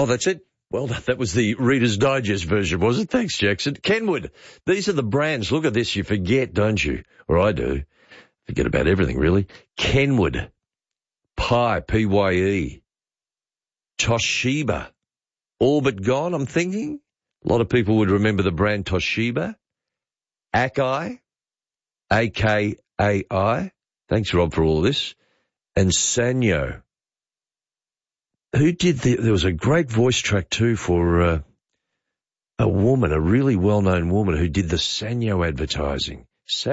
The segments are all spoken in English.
Oh, that's it? Well, that was the Reader's Digest version, was it? Thanks, Jackson. Kenwood. These are the brands. Look at this. You forget, don't you? Or I do. Forget about everything, really. Kenwood. Pye, P-Y-E. Toshiba. All but gone, I'm thinking. A lot of people would remember the brand Toshiba. Akai. A-K-A-I. Thanks, Rob, for all this. And Sanyo. Who did there was a great voice track too for a woman, a really well-known woman who did the Sanyo advertising.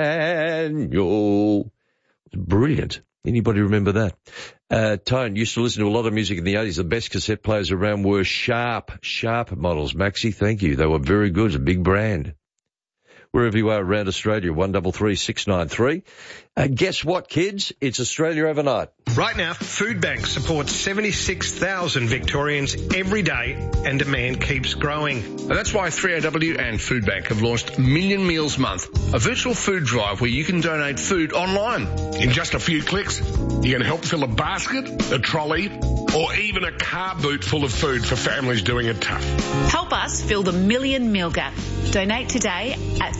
Sanyo. Brilliant. Anybody remember that? Tone used to listen to a lot of music in the 80s. The best cassette players around were Sharp models. Maxie, thank you. They were very good. It's a big brand. Wherever you are around Australia, 133 693. Guess what, kids? It's Australia Overnight. Right now, Food Bank supports 76,000 Victorians every day, and demand keeps growing. And that's why 3AW and Food Bank have launched Million Meals Month, a virtual food drive where you can donate food online. In just a few clicks, you can help fill a basket, a trolley, or even a car boot full of food for families doing it tough. Help us fill the million meal gap. Donate today at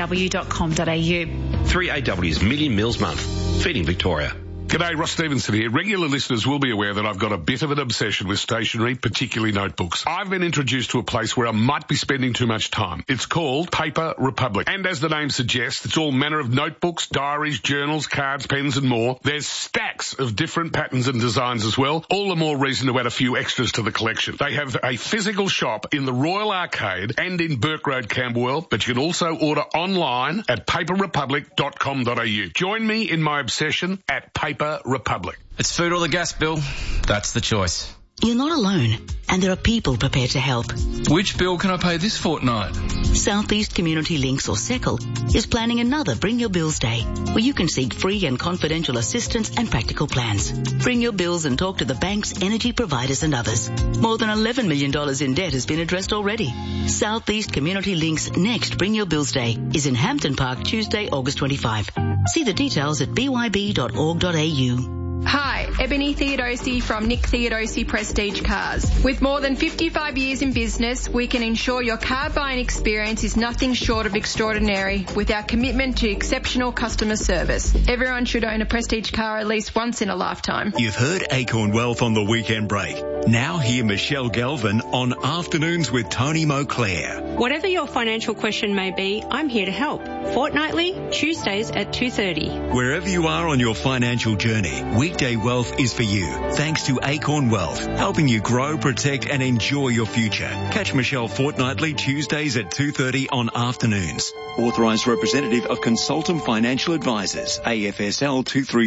3aw.com.au. 3AW's Million Meals Month, feeding Victoria. G'day, Ross Stevenson here. Regular listeners will be aware that I've got a bit of an obsession with stationery, particularly notebooks. I've been introduced to a place where I might be spending too much time. It's called Paper Republic. And as the name suggests, it's all manner of notebooks, diaries, journals, cards, pens and more. There's stacks of different patterns and designs as well. All the more reason to add a few extras to the collection. They have a physical shop in the Royal Arcade and in Burke Road, Camberwell, but you can also order online at paperrepublic.com.au. Join me in my obsession at Paper Republic. It's food or the gas bill. That's the choice. You're not alone, and there are people prepared to help. Which bill can I pay this fortnight? Southeast Community Links, or SECL, is planning another Bring Your Bills Day, where you can seek free and confidential assistance and practical plans. Bring your bills and talk to the banks, energy providers and others. More than $11 million in debt has been addressed already. Southeast Community Links' next Bring Your Bills Day is in Hampton Park, Tuesday, August 25. See the details at byb.org.au. Hi, Ebony Theodosi from Nick Theodosi Prestige Cars. With more than 55 years in business, we can ensure your car buying experience is nothing short of extraordinary with our commitment to exceptional customer service. Everyone should own a Prestige car at least once in a lifetime. You've heard Acorn Wealth on the weekend break. Now hear Michelle Galvin on Afternoons with Tony Moclair. Whatever your financial question may be, I'm here to help. Fortnightly, Tuesdays at 2:30. Wherever you are on your financial journey, Weekday Wealth is for you. Thanks to Acorn Wealth, helping you grow, protect and enjoy your future. Catch Michelle fortnightly Tuesdays at 2:30 on Afternoons. Authorised representative of Consultum Financial Advisors, AFSL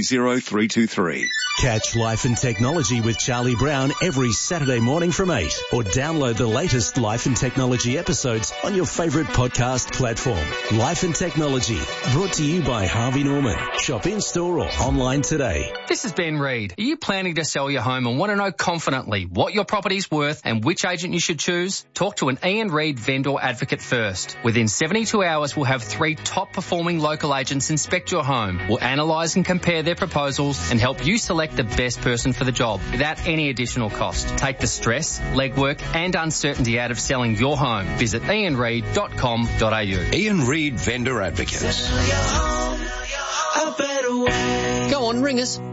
230323. Catch Life and Technology with Charlie Brown every Saturday morning from 8, or download the latest Life and Technology episodes on your favourite podcast platform. Life and Technology, brought to you by Harvey Norman. Shop in-store or online today. This is Ben Reid. Are you planning to sell your home and want to know confidently what your property's worth and which agent you should choose? Talk to an Ian Reid vendor advocate first. Within 72 hours, we'll have 3 top-performing local agents inspect your home. We'll analyse and compare their proposals and help you select the best person for the job without any additional cost. Take the stress, legwork and uncertainty out of selling your home. Visit ianreid.com.au. Ian Reid Vendor Advocates. Go on, ring us.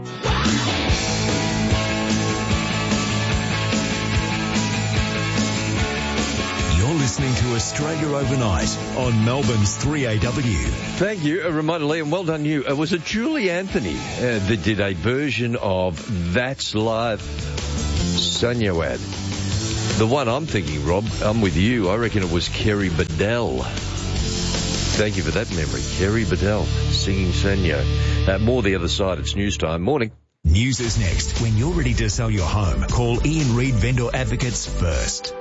You're listening to Australia Overnight on Melbourne's 3AW. Thank you. A reminder, Liam, well done you. Was it Julie Anthony that did a version of That's Life Sanyo ad? The one I'm thinking, Rob, I'm with you. I reckon it was Kerry Bedell. Thank you for that memory. Kerry Bedell singing Sanyo. More the other side. It's news time. Morning. News is next. When you're ready to sell your home, call Ian Reid Vendor Advocates first.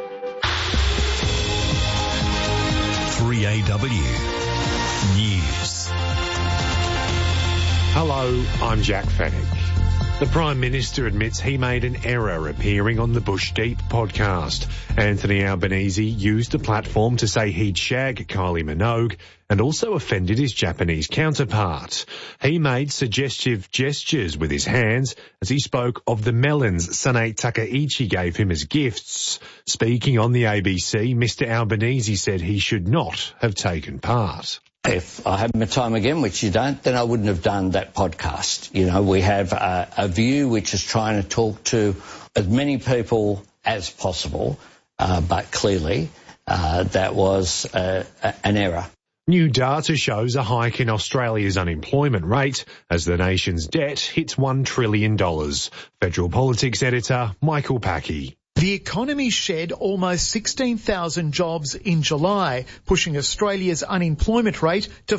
3AW News. Hello, I'm Jack Fanning. The Prime Minister admits he made an error appearing on the Bush Deep podcast. Anthony Albanese used the platform to say he'd shag Kylie Minogue and also offended his Japanese counterpart. He made suggestive gestures with his hands as he spoke of the melons Sane Takaichi gave him as gifts. Speaking on the ABC, Mr Albanese said he should not have taken part. If I had my time again, which you don't, then I wouldn't have done that podcast. You know, we have a view which is trying to talk to as many people as possible, but clearly that was an error. New data shows a hike in Australia's unemployment rate as the nation's debt hits $1 trillion. Federal Politics editor Michael Packey. The economy shed almost 16,000 jobs in July, pushing Australia's unemployment rate to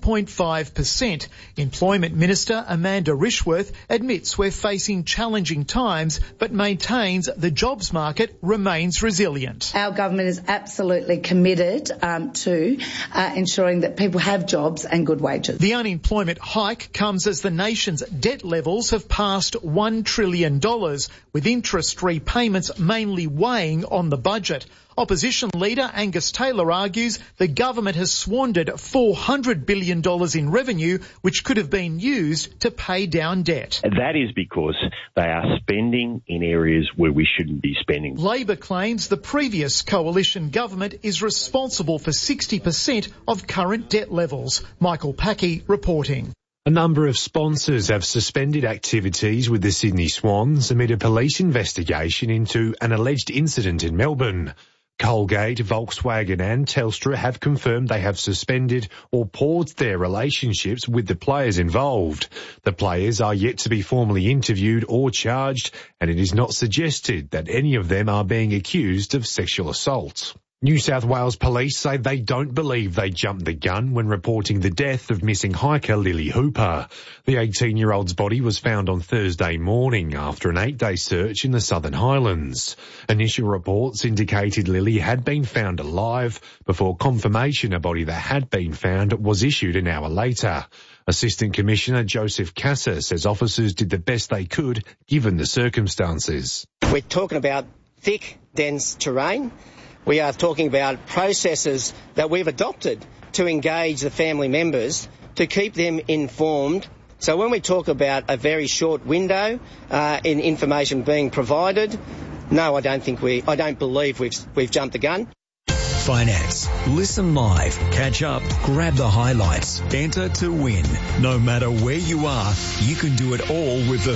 4.5%. Employment Minister Amanda Rishworth admits we're facing challenging times, but maintains the jobs market remains resilient. Our government is absolutely committed to ensuring that people have jobs and good wages. The unemployment hike comes as the nation's debt levels have passed $1 trillion, with interest repayments mainly weighing on the budget. Opposition leader Angus Taylor argues the government has squandered $400 billion in revenue, which could have been used to pay down debt. That is because they are spending in areas where we shouldn't be spending. Labor claims the previous coalition government is responsible for 60% of current debt levels. Michael Packey reporting. A number of sponsors have suspended activities with the Sydney Swans amid a police investigation into an alleged incident in Melbourne. Colgate, Volkswagen and Telstra have confirmed they have suspended or paused their relationships with the players involved. The players are yet to be formally interviewed or charged, and it is not suggested that any of them are being accused of sexual assault. New South Wales police say they don't believe they jumped the gun when reporting the death of missing hiker Lily Hooper. The 18-year-old's body was found on Thursday morning after an 8-day search in the Southern Highlands. Initial reports indicated Lily had been found alive before confirmation a body that had been found was issued an hour later. Assistant Commissioner Joseph Kasser says officers did the best they could given the circumstances. We're talking about thick, dense terrain. We are talking about processes that we've adopted to engage the family members, to keep them informed. So when we talk about a very short window in information being provided, no, I don't believe we've jumped the gun. Finance. Listen live, catch up, grab the highlights, enter to win. No matter where you are, you can do it all with the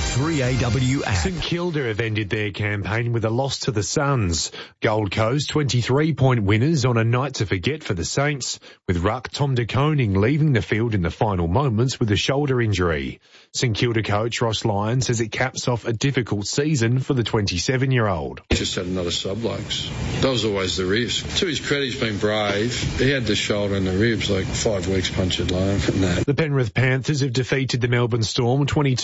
3AW app. St Kilda have ended their campaign with a loss to the Suns. Gold Coast 23-point winners on a night to forget for the Saints, with ruck Tom de Koning leaving the field in the final moments with a shoulder injury. St Kilda coach Ross Lyon says it caps off a difficult season for the 27-year-old. He just had another sub-blokes. That was always the risk. To his credit, he's been brave. He had the shoulder and the ribs, like 5 weeks punctured low from that. The Penrith Panthers have defeated the Melbourne Storm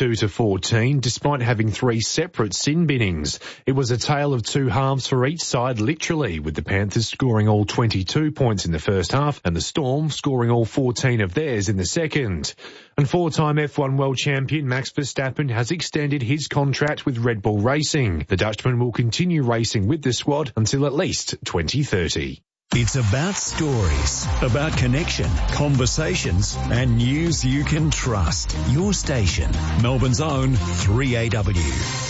22-14, despite having 3 separate sin binnings. It was a tale of 2 halves for each side, literally, with the Panthers scoring all 22 points in the first half and the Storm scoring all 14 of theirs in the second. And 4-time F1 world champion Max Verstappen has extended his contract with Red Bull Racing. The Dutchman will continue racing with the squad until at least 2030. It's about stories, about connection, conversations, and news you can trust. Your station, Melbourne's own 3AW.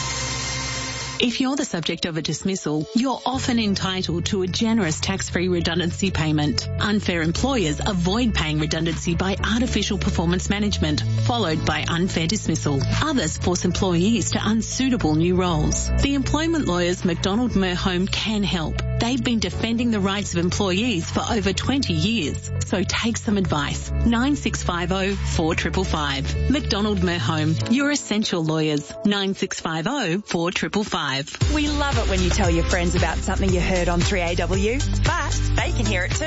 If you're the subject of a dismissal, you're often entitled to a generous tax-free redundancy payment. Unfair employers avoid paying redundancy by artificial performance management, followed by unfair dismissal. Others force employees to unsuitable new roles. The employment lawyers McDonald Merhome can help. They've been defending the rights of employees for over 20 years. So take some advice. 9650 4555. McDonald Merhome, your essential lawyers. 9650 4555. We love it when you tell your friends about something you heard on 3AW, but they can hear it too.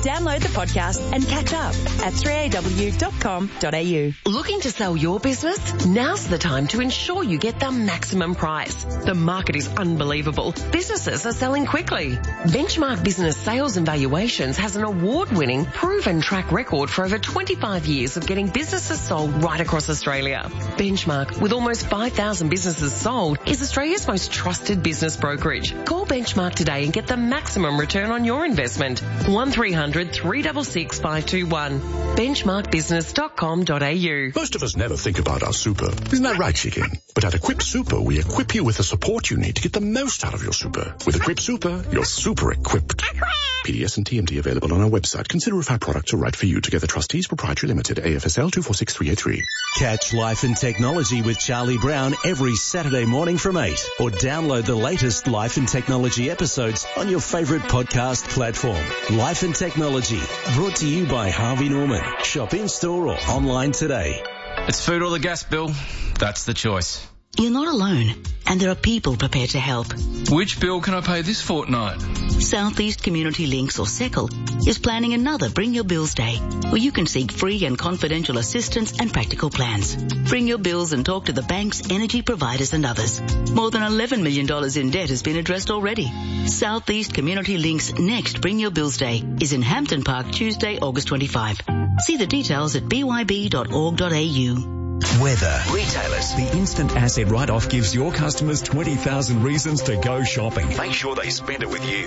Download the podcast and catch up at 3aw.com.au. Looking to sell your business? Now's the time to ensure you get the maximum price. The market is unbelievable. Businesses are selling quickly. Benchmark Business Sales and Valuations has an award-winning, proven track record for over 25 years of getting businesses sold right across Australia. Benchmark, with almost 5,000 businesses sold, is Australia's most trusted business brokerage. Call Benchmark today and get the maximum return on your investment. 1300 366 521. Benchmarkbusiness.com.au. Most of us never think about our super. Isn't that right, Chicken? But at Equip Super, we equip you with the support you need to get the most out of your super. With Equip Super, you're super equipped. PDS and TMD available on our website. Consider if our products are right for you. Together Trustees Proprietary Limited, AFSL 246383. Catch Life and Technology with Charlie Brown every Saturday morning from 8, or download the latest Life and Technology episodes on your favourite podcast platform. Life and Technology, brought to you by Harvey Norman. Shop in-store or online today. It's food or the gas bill. That's the choice. You're not alone, and there are people prepared to help. Which bill can I pay this fortnight? Southeast Community Links, or SECL, is planning another Bring Your Bills Day, where you can seek free and confidential assistance and practical plans. Bring your bills and talk to the banks, energy providers and others. More than $11 million in debt has been addressed already. Southeast Community Links' next Bring Your Bills Day is in Hampton Park, Tuesday, August 25. See the details at byb.org.au. Weather. Retailers. The instant asset write-off gives your customers 20,000 reasons to go shopping. Make sure they spend it with you.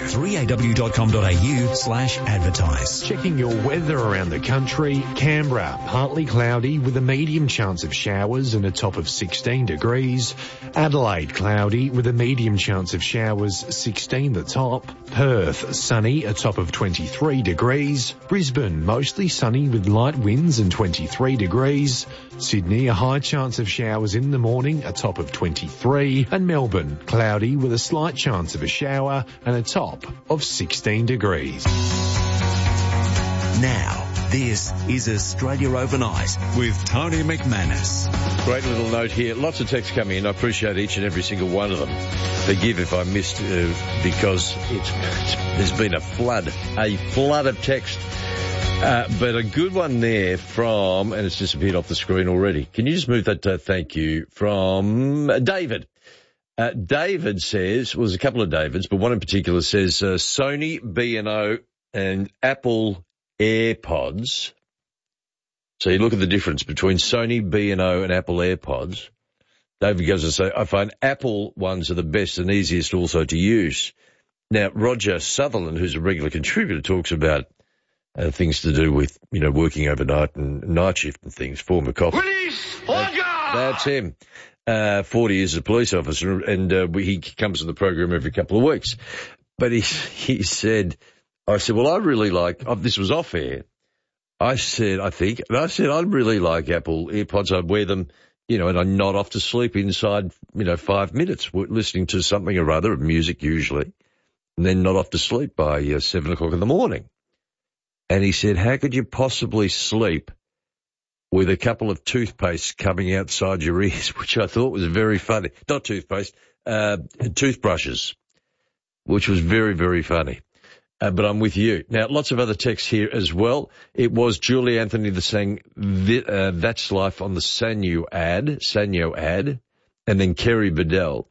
3aw.com.au/advertise. Checking your weather around the country. Canberra, partly cloudy with a medium chance of showers and a top of 16 degrees. Adelaide, cloudy with a medium chance of showers, 16 the top. Perth, sunny, a top of 23 degrees. Brisbane, mostly sunny with light winds and 23 degrees. Sydney, a high chance of showers in the morning, a top of 23. And Melbourne, cloudy with a slight chance of a shower and a top of 16 degrees. Now, this is Australia Overnight with Tony McManus. Great little note here. Lots of texts coming in. I appreciate each and every single one of them. Forgive if I missed because there's been a flood of text. But a good one there from, and it's disappeared off the screen already. Can you just move that thank you from David? David says, well, there's a couple of Davids, but one in particular says Sony B&O and Apple AirPods. So you look at the difference between Sony B&O and Apple AirPods. David goes to say, I find Apple ones are the best and easiest also to use. Now, Roger Sutherland, who's a regular contributor, talks about things to do with, working overnight and night shift and things, former cop. That's him. 40 years as a police officer, and he comes on the program every couple of weeks. But he said, I said, well, I really like, this was off air. I said, I'd really like Apple AirPods. I'd wear them, and I'd nod off to sleep inside, 5 minutes, listening to something or other, music usually, and then nod off to sleep by 7 o'clock in the morning. And he said, how could you possibly sleep with a couple of toothpastes coming outside your ears, which I thought was very funny. Not toothpaste, toothbrushes, which was very, very funny. But I'm with you. Now, lots of other texts here as well. It was Julie Anthony that sang That's Life on the Sanyo ad, and then Kerry Bedell.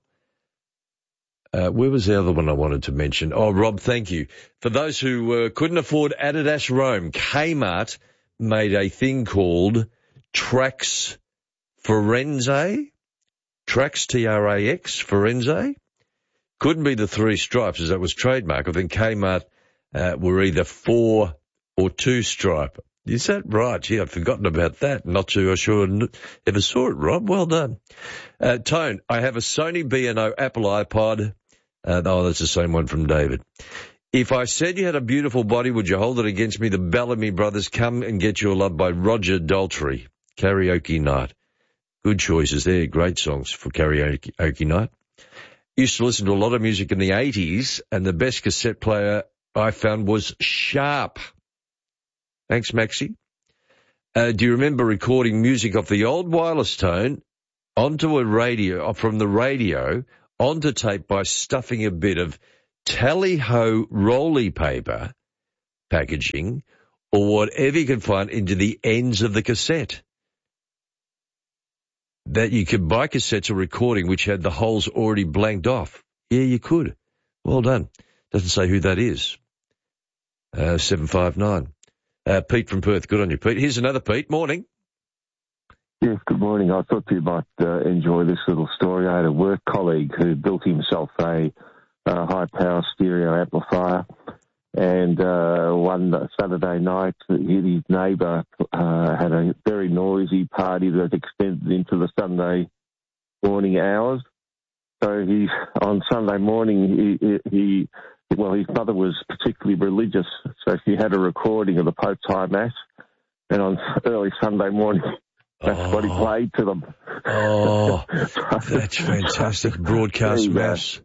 Where was the other one I wanted to mention? Oh, Rob, thank you. For those who couldn't afford Adidas Rome, Kmart made a thing called Trax Forense. Trax, T-R-A-X, Forense. Couldn't be the 3 stripes, as that was trademark. I think Kmart were either 4 or 2 stripe. Is that right? Gee, I'd forgotten about that. Not too sure I ever saw it, Rob. Well done. Tone, I have a Sony B&O Apple iPod. That's the same one from David. If I said you had a beautiful body, would you hold it against me? The Bellamy Brothers, Come and Get Your Love by Roger Daltrey. Karaoke Night. Good choices there. Great songs for karaoke night. Used to listen to a lot of music in the 80s, and the best cassette player I found was Sharp. Thanks, Maxie. Do you remember recording music off the old wireless tone onto a radio, from the radio, onto tape by stuffing a bit of tally-ho rolly paper packaging or whatever you could find into the ends of the cassette. That you could buy cassettes or recording which had the holes already blanked off. Yeah, you could. Well done. Doesn't say who that is. 759. Pete from Perth. Good on you, Pete. Here's another Pete. Morning. Yes, good morning. I thought you might enjoy this little story. I had a work colleague who built himself a high-power stereo amplifier, and one Saturday night, his neighbour had a very noisy party that extended into the Sunday morning hours. So on Sunday morning, his mother was particularly religious, so she had a recording of the Pope's High Mass, and on early Sunday morning, that's what he played to them. Oh, that's fantastic. Broadcast Mass.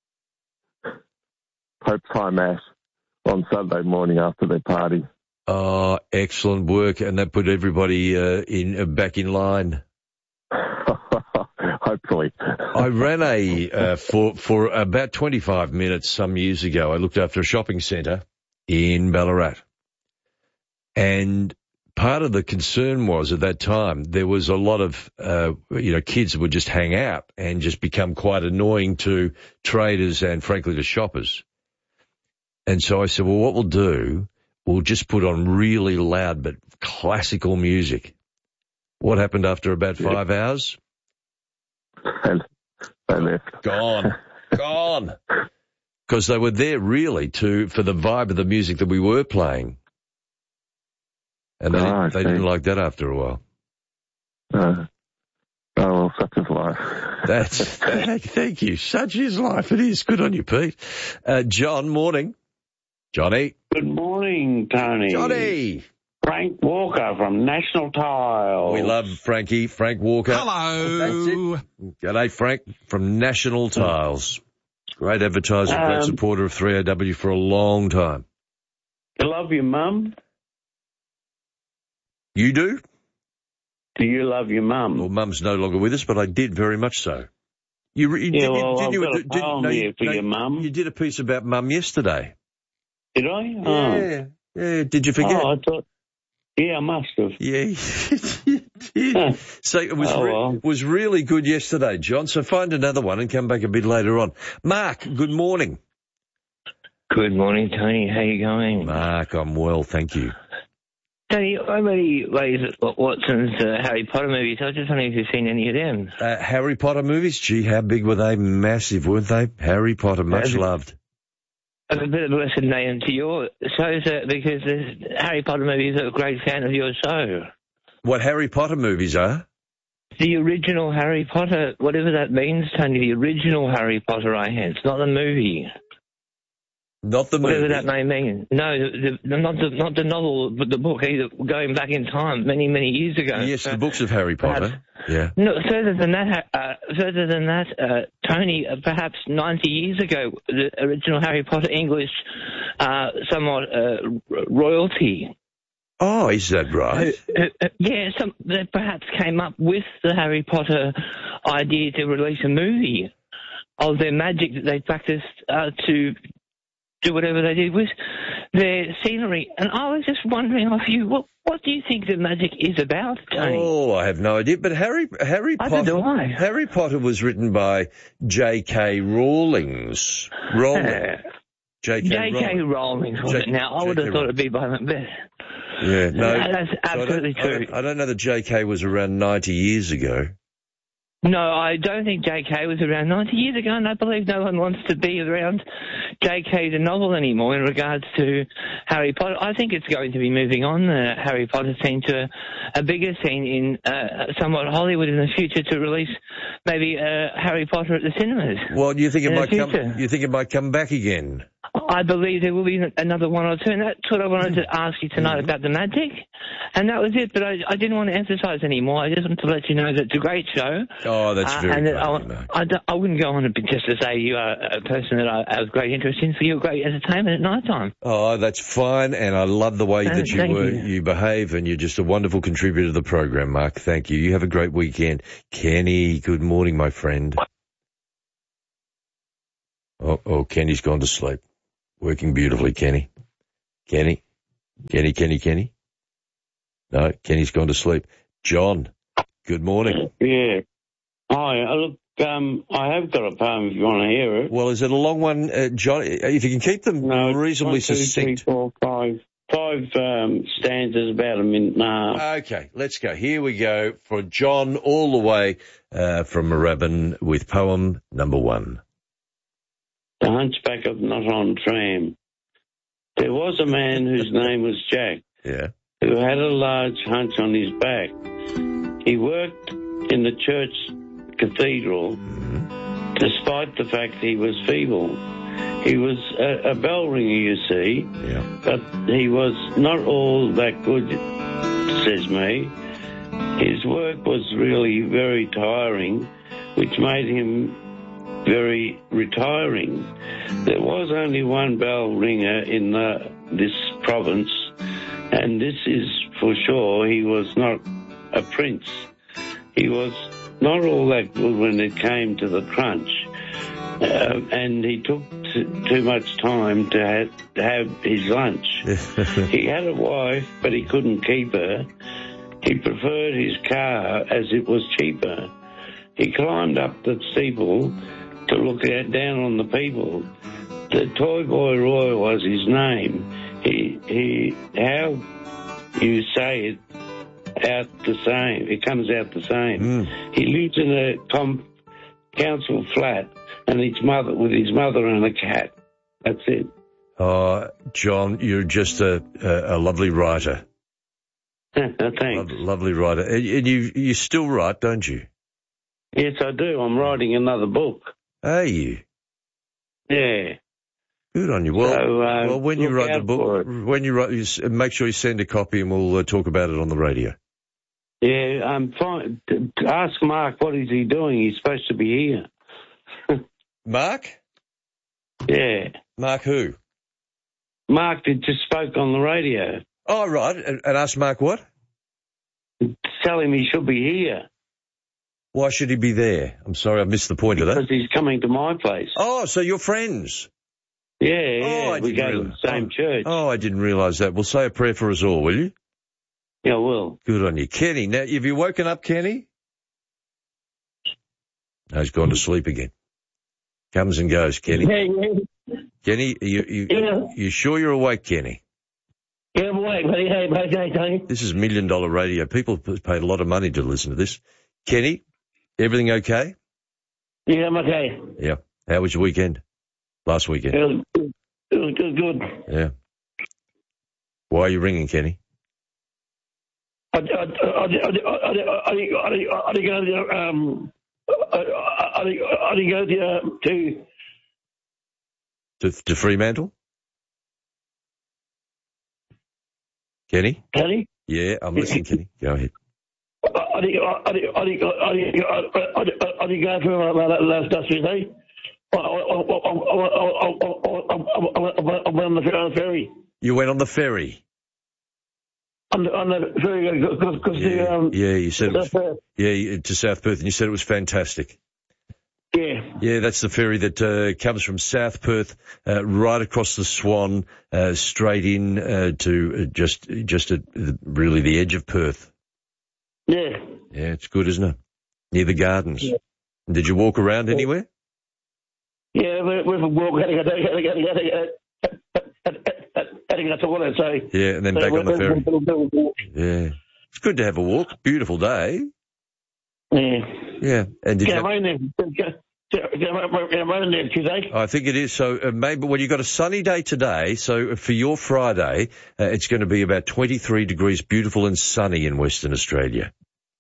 Pope's High Mass on Sunday morning after their party. Oh, excellent work. And that put everybody back in line. Hopefully. I ran for about 25 minutes some years ago. I looked after a shopping centre in Ballarat. And part of the concern was at that time there was a lot of, kids that would just hang out and just become quite annoying to traders and, frankly, to shoppers. And so I said, well, what we'll do, we'll just put on really loud but classical music. What happened after about 5 hours? They left. Gone. Because they were there really for the vibe of the music that we were playing. And they didn't like that after a while. Oh, well, such is life. Thank you. Such is life. It is. Good on you, Pete. John, morning. Johnny. Good morning, Tony. Johnny. Frank Walker from National Tiles. We love Frankie. Frank Walker. Hello. That's it. G'day, Frank from National Tiles. Great advertiser, great supporter of 3AW for a long time. You love your mum? You do? Do you love your mum? Well, Mum's no longer with us, but I did very much so. I've got a poem here for your mum. You did a piece about Mum yesterday. Did I? Yeah. Did you forget? Oh, I thought. Yeah, I must have. Yeah, you did. So it was really good yesterday, John. So find another one and come back a bit later on. Mark, good morning. Good morning, Tony. How you going? Mark, I'm well, thank you. Tony, I really raised Watson's Harry Potter movies. I was just wondering if you've seen any of them. Harry Potter movies? Gee, how big were they? Massive, weren't they? Harry Potter, much loved. I'm a bit of a blessed name to your show, sir, because the Harry Potter movies are a great fan of your show. What Harry Potter movies are? The original Harry Potter, whatever that means, Tony, the original Harry Potter I had. It's not the movie. Not the movie? Whatever that may mean. No, not the novel, but the book, either going back in time many, many years ago. Yes, the books of Harry Potter. Yeah. No, further than that, Tony, perhaps 90 years ago, the original Harry Potter English, somewhat royalty. Oh, is that right? That perhaps came up with the Harry Potter idea to release a movie of their magic that they practiced to do whatever they did with their scenery. And I was just wondering of you, what do you think the magic is about, Tony? Oh, I have no idea. But Harry Potter was written by J.K. Rowling. J.K. Rowling, wasn't it? Now, I would have thought it'd be by Macbeth. Yeah, no. That's absolutely true. I don't know that J.K. was around 90 years ago. No, I don't think J.K. was around 90 years ago, and I believe no one wants to be around J.K. the novel anymore in regards to Harry Potter. I think it's going to be moving on, the Harry Potter scene, to a bigger scene in somewhat Hollywood in the future to release maybe Harry Potter at the cinemas. Well, you think it might come back again? I believe there will be another one or two, and that's what I wanted to ask you tonight about the magic. And that was it, but I didn't want to emphasise anymore. I just wanted to let you know that it's a great show. Oh, that's very and I wouldn't go on just to say you are a person that I have great interest in for your great entertainment at night time. Oh, that's fine, and I love the way that you behave, and you're just a wonderful contributor to the program, Mark. Thank you. You have a great weekend. Kenny, good morning, my friend. Oh, Kenny's gone to sleep. Working beautifully, Kenny. Kenny, Kenny? No, Kenny's gone to sleep. John, good morning. Yeah. Hi, look, I have got a poem if you want to hear it. Well, is it a long one, John? If you can keep them reasonably succinct. 1, 2, 3, 4, 5 stanzas, about a minute and a half. Okay, let's go. Here we go for John, all the way from Moorabbin with poem number 1. The Hunchback of Not-on-Tram. There was a man whose name was Jack, who had a large hunch on his back. He worked in the church cathedral, despite the fact he was feeble. He was a bell ringer, you see, but he was not all that good, says me. His work was really very tiring, which made him very retiring. There was only one bell ringer in this province, and this is for sure. He was not a prince. He was not all that good when it came to the crunch, and he took too much time to have his lunch. He had a wife, but he couldn't keep her. He preferred his car as it was cheaper. He climbed up the steeple to look down on the people. The Toy Boy Roy was his name. He how you say it, out the same. It comes out the same. He lives in a council flat and his mother and a cat. That's it. Oh, John, you're just a lovely writer. Thanks. Lovely writer. And you still write, don't you? Yes, I do. I'm writing another book. Are you? Yeah. Good on you. Well, when you write the book, make sure you send a copy and we'll talk about it on the radio. Yeah, I'm fine. Ask Mark what is he doing. He's supposed to be here. Mark? Yeah. Mark who? Mark that just spoke on the radio. Oh, right. And ask Mark what? Tell him he should be here. Why should he be there? I'm sorry, I missed the point of that. Because he's coming to my place. Oh, so you're friends? Yeah, we go to the same church. Oh, I didn't realise that. Well, say a prayer for us all, will you? Yeah, I will. Good on you. Kenny, now, have you woken up, Kenny? No, he's gone to sleep again. Comes and goes, Kenny. Yeah. Kenny, you sure you're awake, Kenny? Yeah, I'm awake, buddy. Hey, Tony. This is $1 million radio. People paid a lot of money to listen to this. Kenny, everything okay? Yeah, I'm okay. Yeah. How was your weekend? Last weekend? It was good. Yeah. Why are you ringing, Kenny? I didn't go to Fremantle? Kenny? Kenny? Yeah, I'm listening, Kenny. Go ahead. I didn't go for last Tuesday. I went on the ferry. You went on the ferry? On the ferry, because you said it was, to South Perth, and you said it was fantastic. Yeah. Yeah, that's the ferry that comes from South Perth right across the Swan, straight in to just at really the edge of Perth. Yeah. Yeah, it's good, isn't it? Near the gardens. Yeah. Did you walk around anywhere? Yeah, we walk. Yeah, and then back on the ferry. Yeah. It's good to have a walk. Beautiful day. Yeah. Yeah. And did I think it is. So maybe when you've got a sunny day today, so for your Friday, it's going to be about 23 degrees, beautiful and sunny in Western Australia.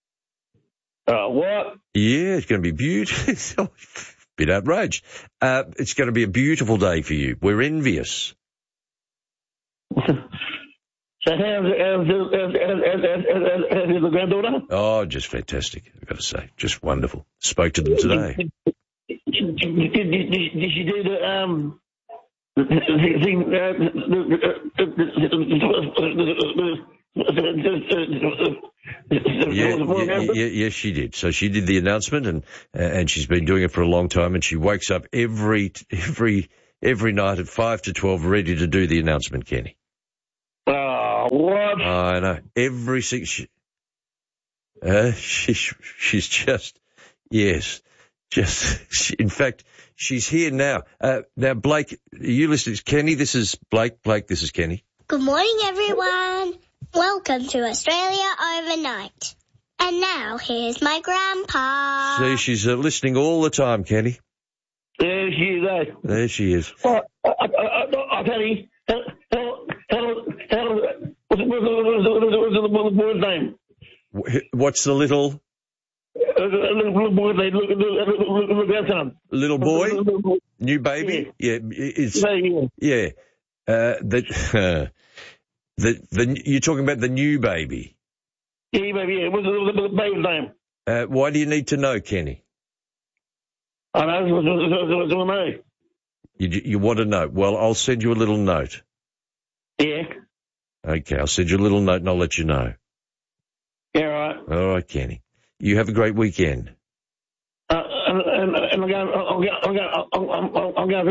What? Yeah, it's going to be beautiful. Bit outraged. It's going to be a beautiful day for you. We're envious. So how's the granddaughter? Oh, just fantastic, I've got to say. Just wonderful. Spoke to them today. Did she do the Yes, she did. So she did the announcement, and she's been doing it for a long time, and she wakes up every night at 5 to 12 ready to do the announcement, Kenny. Oh, what? I know. Every six... she's just... Yes. In fact, she's here now. Now, Blake, you listening to Kenny? This is Blake. Blake, this is Kenny. Good morning, everyone. Welcome to Australia Overnight. And now, here's my grandpa. See, she's listening all the time, Kenny. There she is, eh? There she is. Kenny, what's the boy's name? What's the little... little boy's name, little grandson. Little boy? New baby? Yeah. You're talking about the new baby? Yeah, baby, yeah. What's the baby's name? Why do you need to know, Kenny? I know. You want to know? Well, I'll send you a little note. Yeah. Okay, I'll send you a little note and I'll let you know. Yeah, all right. All right, Kenny. You have a great weekend. I'm going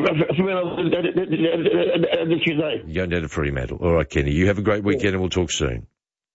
to Tuesday. You're going down to Fremantle. All right, Kenny. You have a great weekend and we'll talk soon.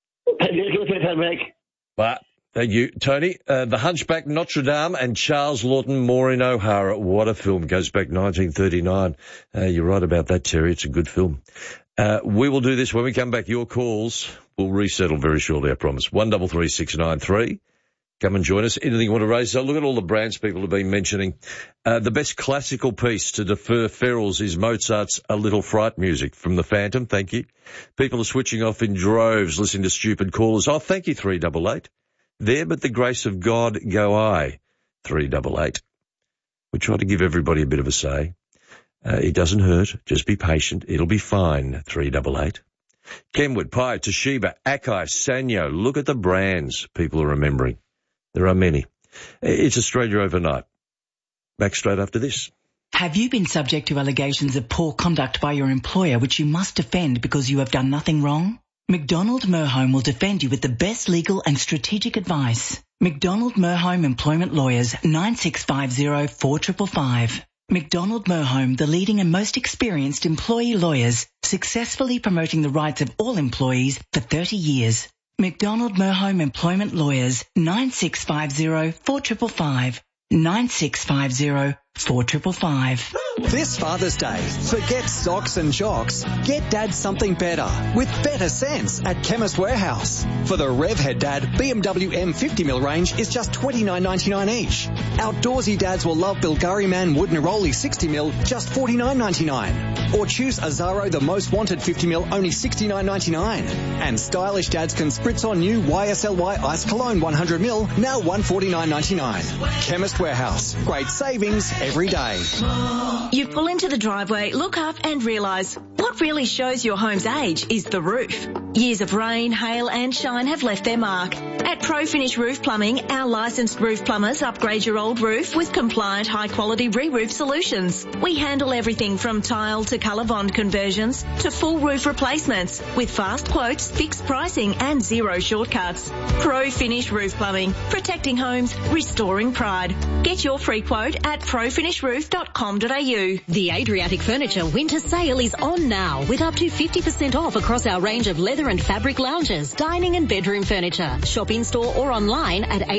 But thank you, Tony. The Hunchback, Notre Dame, and Charles Lawton, Maureen O'Hara. What a film. Goes back 1939. You're right about that, Terry. It's a good film. We will do this when we come back. Your calls will resettle very shortly, I promise. 133693. Come and join us. Anything you want to raise? So look at all the brands people have been mentioning. The best classical piece to defer ferals is Mozart's A Little Fright music from The Phantom. Thank you. People are switching off in droves, listening to stupid callers. Oh, thank you, 388. There but the grace of God go I, 388. We try to give everybody a bit of a say. It doesn't hurt. Just be patient. It'll be fine, 388. Kenwood, Pai, Toshiba, Akai, Sanyo. Look at the brands people are remembering. There are many. It's Australia Overnight. Back straight after this. Have you been subject to allegations of poor conduct by your employer which you must defend because you have done nothing wrong? McDonald Merhome will defend you with the best legal and strategic advice. McDonald Merhome Employment Lawyers, 9650 4555. McDonald Merhome, the leading and most experienced employee lawyers, successfully promoting the rights of all employees for 30 years. McDonald Merhome Employment Lawyers, 9650 4555. 9650 4555. This Father's Day, forget socks and jocks. Get Dad something better with better sense at Chemist Warehouse. For the Revhead Dad BMW M50mm range is just $29.99 each. Outdoorsy dads will love Bulgari Man Wood Neroli 60mm, just $49.99. Or choose Azaro the Most Wanted 50mm, only $69.99. And stylish dads can spritz on new YSLY Ice Cologne 100ml, now $149.99. Chemist Warehouse. Great savings every day. You pull into the driveway, look up and realise what really shows your home's age is the roof. Years of rain, hail and shine have left their mark. At ProFinish Roof Plumbing, our licensed roof plumbers upgrade your old roof with compliant high-quality re-roof solutions. We handle everything from tile to colour bond conversions to full roof replacements with fast quotes, fixed pricing and zero shortcuts. ProFinish Roof Plumbing, protecting homes, restoring pride. Get your free quote at profinishroof.com.au. The Adriatic Furniture Winter Sale is on now with up to 50% off across our range of leather and fabric lounges, dining and bedroom furniture. Shop in-store or online at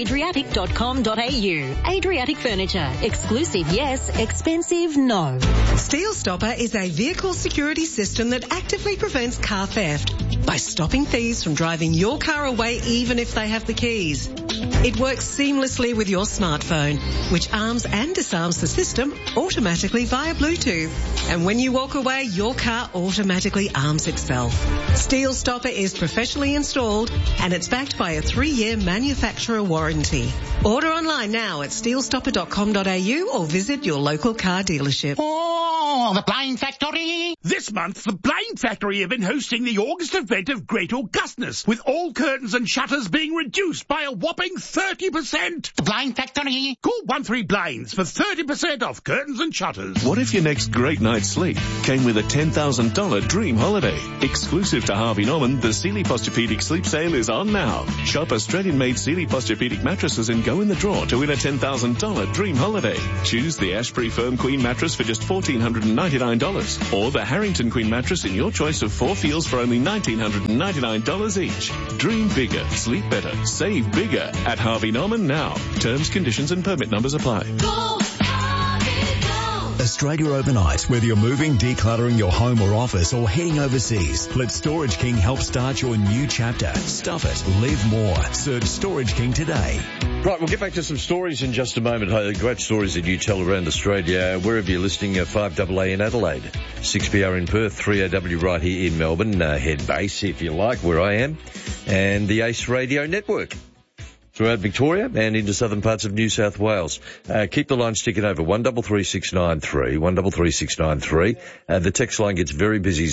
adriatic.com.au. Adriatic Furniture. Exclusive, yes. Expensive, no. Steel Stopper is a vehicle security system that actively prevents car theft by stopping thieves from driving your car away even if they have the keys. It works seamlessly with your smartphone, which arms and disarms the system automatically via Bluetooth. And when you walk away, your car automatically arms itself. Steel Stopper is professionally installed and it's backed by a 3-year manufacturer warranty. Order online now at steelstopper.com.au or visit your local car dealership. Oh, the Blind Factory! This month, the Blind Factory have been hosting the August event of Great Augustness, with all curtains and shutters being reduced by a whopping 30%. The Blind Factory! Call 13Blinds for 30% off curtains and shutters. What if your next great night's sleep came with a $10,000 dream holiday? Exclusive to Harvey Norman, the Sealy Posturepedic Sleep Sale is on now. Shop Australian-made Sealy Posturepedic mattresses and go in the draw to win a $10,000 dream holiday. Choose the Ashbury Firm Queen mattress for just $1,400 $1,999. Or the Harrington Queen mattress in your choice of 4 feels for only $1,999 each. Dream bigger, sleep better, save bigger at Harvey Norman now. Terms, conditions and permit numbers apply. Australia overnight, whether you're moving, decluttering your home or office, or heading overseas, let Storage King help start your new chapter. Stuff it, live more. Search Storage King today. Right, we'll get back to some stories in just a moment. Great stories that you tell around Australia. Wherever you're listening, 5AA in Adelaide, 6PR in Perth, 3AW right here in Melbourne, head base, if you like, where I am, and the Ace Radio Network throughout Victoria and into southern parts of New South Wales. Keep the line sticking over 133693, 133693. The text line gets very busy,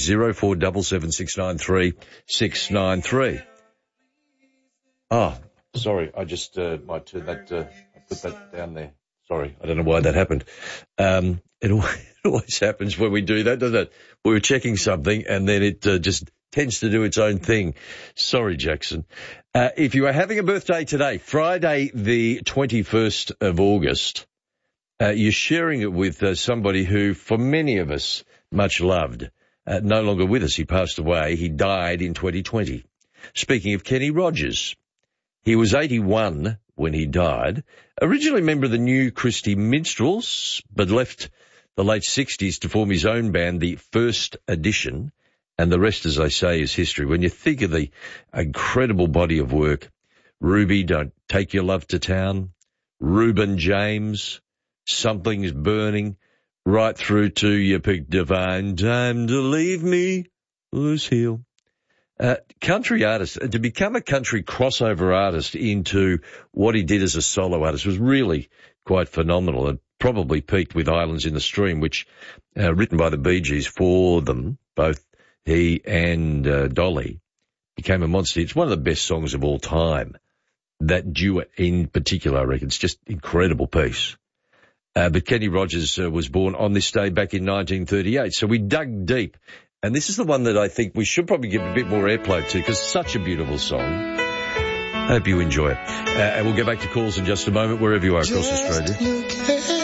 0477693693. Oh, sorry, I just might turn that, put that down there. Sorry, I don't know why that happened. It always happens when we do that, doesn't it? We were checking something and then it just tends to do its own thing. Sorry, Jackson. If you are having a birthday today, Friday the 21st of August, you're sharing it with somebody who, for many of us, much loved. No longer with us. He passed away. He died in 2020. Speaking of Kenny Rogers, he was 81 when he died. Originally a member of the New Christie Minstrels, but left the late 60s to form his own band, the First Edition. And the rest, as I say, is history. When you think of the incredible body of work, Ruby, Don't Take Your Love to Town, Reuben James, Something's Burning, right through to You Picked Divine Time to Leave Me, Lucille. Country artist, to become a country crossover artist into what he did as a solo artist was really quite phenomenal. It probably peaked with Islands in the Stream, which, written by the Bee Gees for them, both he and Dolly, became a monster. It's one of the best songs of all time. That duet in particular, I reckon, it's just incredible piece. But Kenny Rogers was born on this day back in 1938, so we dug deep. And this is the one that I think we should probably give a bit more airplay to, because it's such a beautiful song. Hope you enjoy it. And we'll get back to calls in just a moment, wherever you are across Australia.